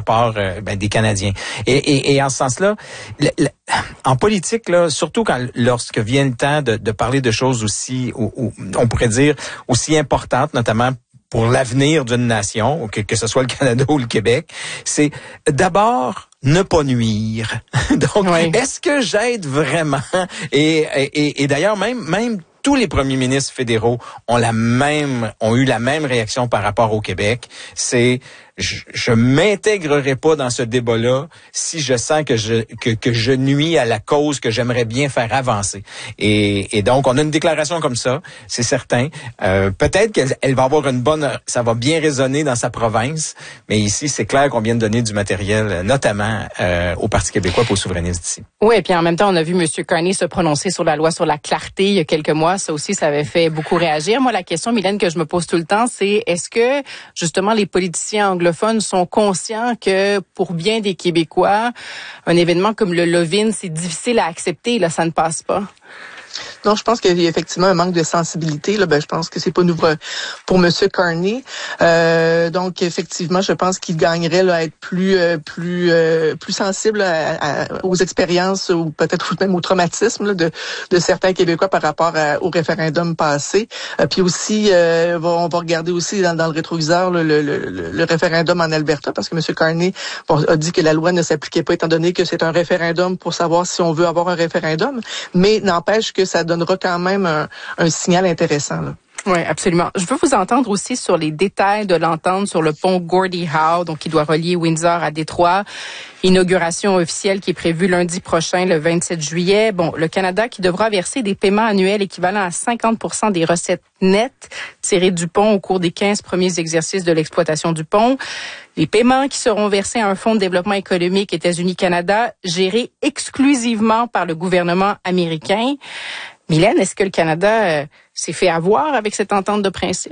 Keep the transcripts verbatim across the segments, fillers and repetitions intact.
part euh, ben, des Canadiens. Et, et, et en ce sens-là, le, le, en politique, là, surtout quand lorsque vient le temps de, de parler de choses aussi, ou, ou, on pourrait dire, aussi importantes, notamment pour l'avenir d'une nation, que, que ce soit le Canada ou le Québec, c'est d'abord ne pas nuire. Donc, oui. Est-ce que j'aide vraiment? Et, et, et d'ailleurs, même, même tous les premiers ministres fédéraux ont la même, ont eu la même réaction par rapport au Québec. C'est je, je m'intégrerai pas dans ce débat-là si je sens que je que, que je nuis à la cause que j'aimerais bien faire avancer. Et, et donc, on a une déclaration comme ça, c'est certain. Euh, peut-être qu'elle elle va avoir une bonne, ça va bien résonner dans sa province, mais ici, c'est clair qu'on vient de donner du matériel, notamment euh, au Parti québécois pour aux souverainistes d'ici. Oui, et puis en même temps, on a vu M. Carney se prononcer sur la loi sur la clarté il y a quelques mois. Ça aussi, ça avait fait beaucoup réagir. Moi, la question, Mylène, que je me pose tout le temps, c'est est-ce que, justement, les politiciens anglophones sont conscients que, pour bien des Québécois, un événement comme le Love-In, c'est difficile à accepter, là, ça ne passe pas? Non, je pense qu'il y a effectivement un manque de sensibilité. Là, ben, je pense que c'est pas nouveau pour Monsieur Carney. Euh, donc, effectivement, je pense qu'il gagnerait là, à être plus, euh, plus, euh, plus sensible à, à, aux expériences ou peut-être même au traumatisme là, de, de certains Québécois par rapport à, au référendum passé. Euh, puis aussi, euh, on va regarder aussi dans, dans le rétroviseur là, le, le, le, le référendum en Alberta, parce que Monsieur Carney bon, a dit que la loi ne s'appliquait pas, étant donné que c'est un référendum pour savoir si on veut avoir un référendum. Mais n'empêche que ça donnera quand même un, un signal intéressant. Là. Oui, absolument. Je veux vous entendre aussi sur les détails de l'entente sur le pont Gordie Howe, donc qui doit relier Windsor à Détroit. Inauguration officielle qui est prévue lundi prochain, le vingt-sept juillet. Bon, le Canada qui devra verser des paiements annuels équivalents à cinquante pour cent des recettes nettes tirées du pont au cours des quinze premiers exercices de l'exploitation du pont. Les paiements qui seront versés à un fonds de développement économique États-Unis-Canada géré exclusivement par le gouvernement américain. Mylène, est-ce que le Canada euh, s'est fait avoir avec cette entente de principe?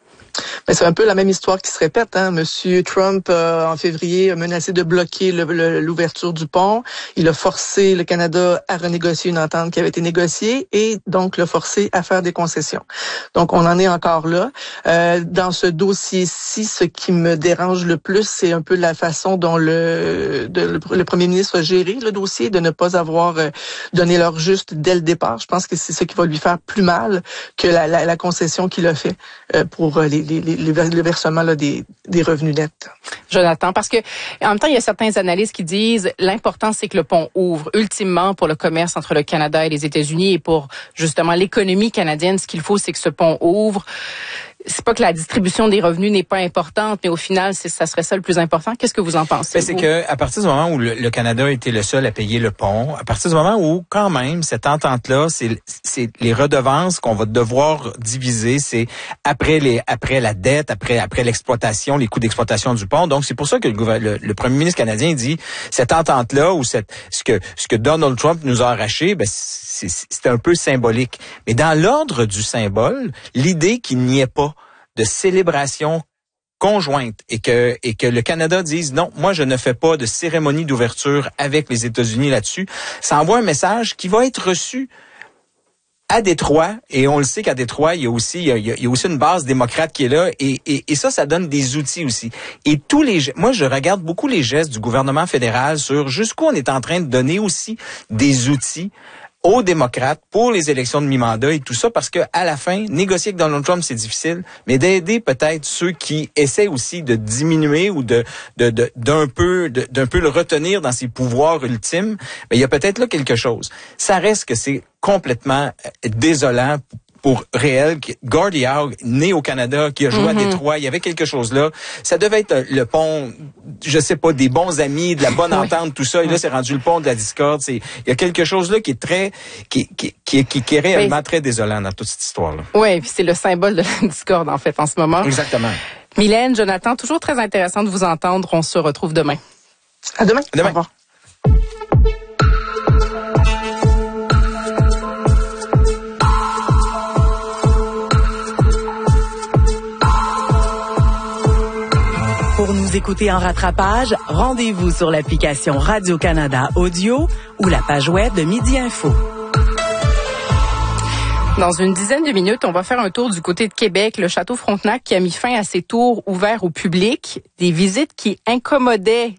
Mais c'est un peu la même histoire qui se répète. Hein. Monsieur Trump, euh, en février, a menacé de bloquer le, le, l'ouverture du pont. Il a forcé le Canada à renégocier une entente qui avait été négociée et donc l'a forcé à faire des concessions. Donc, on en est encore là. Euh, dans ce dossier-ci, ce qui me dérange le plus, c'est un peu la façon dont le, de, le, le premier ministre a géré le dossier, de ne pas avoir euh, donné l'heure juste dès le départ. Je pense que c'est ce qui va lui faire plus mal que la, la, la concession qu'il a fait euh, pour euh, les Les, les, le versement là, des, des revenus nets. Jonathan, parce que en même temps, il y a certains analystes qui disent l'important, c'est que le pont ouvre. Ultimement, pour le commerce entre le Canada et les États-Unis et pour justement l'économie canadienne, ce qu'il faut, c'est que ce pont ouvre. C'est pas que la distribution des revenus n'est pas importante, mais au final, c'est, ça serait ça le plus important. Qu'est-ce que vous en pensez? Ben, c'est que à partir du moment où le, le Canada était le seul à payer le pont, à partir du moment où, quand même, cette entente-là, c'est, c'est les redevances qu'on va devoir diviser, c'est après les, après la dette, après, après l'exploitation, les coûts d'exploitation du pont. Donc, c'est pour ça que le, le, le premier ministre canadien dit, cette entente-là, ou cette, ce que, ce que Donald Trump nous a arraché, ben, c'est, c'est un peu symbolique. Mais dans l'ordre du symbole, l'idée qu'il n'y ait pas de célébration conjointe et que et que le Canada dise non, moi je ne fais pas de cérémonie d'ouverture avec les États-Unis là-dessus, ça envoie un message qui va être reçu à Détroit, et on le sait qu'à Détroit, il y a aussi il y a, il y a aussi une base démocrate qui est là, et, et, et ça, ça donne des outils aussi. Et tous les, moi, je regarde beaucoup les gestes du gouvernement fédéral sur jusqu'où on est en train de donner aussi des outils aux démocrates pour les élections de mi-mandat et tout ça, parce que à la fin, négocier avec Donald Trump, c'est difficile, mais d'aider peut-être ceux qui essaient aussi de diminuer ou de, de, de d'un peu de, d'un peu le retenir dans ses pouvoirs ultimes, ben, il y a peut-être là quelque chose. Ça reste que c'est complètement désolant pour réel. Gordie Howe, né au Canada, qui a joué mm-hmm. à Détroit, il y avait quelque chose là. Ça devait être le pont, je sais pas, des bons amis, de la bonne entente, tout ça. Et là, c'est rendu le pont de la discorde. C'est, il y a quelque chose là qui est très, qui, qui, qui, qui, qui est réellement oui. très désolant dans toute cette histoire-là. Oui, puis c'est le symbole de la discorde, en fait, en ce moment. Exactement. Mylène, Jonathan, toujours très intéressant de vous entendre. On se retrouve demain. À demain. À demain. Au revoir. Pour nous écouter en rattrapage, rendez-vous sur l'application Radio-Canada Audio ou la page web de Midi Info. Dans une dizaine de minutes, on va faire un tour du côté de Québec, le Château Frontenac qui a mis fin à ses tours ouverts au public, des visites qui incommodaient